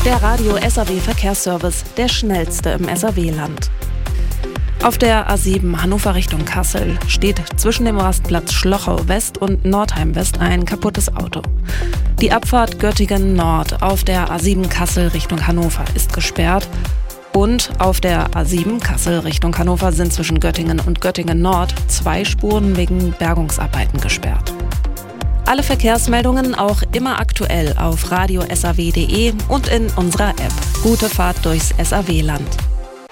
Der Radio SAW Verkehrsservice, der schnellste im SAW-Land. Auf der A7 Hannover Richtung Kassel steht zwischen dem Rastplatz Schlochau West und Nordheim West ein kaputtes Auto. Die Abfahrt Göttingen Nord auf der A7 Kassel Richtung Hannover ist gesperrt. Und auf der A7 Kassel Richtung Hannover sind zwischen Göttingen und Göttingen Nord 2 Spuren wegen Bergungsarbeiten gesperrt. Alle Verkehrsmeldungen auch immer aktuell auf radiosaw.de und in unserer App. Gute Fahrt durchs SAW-Land.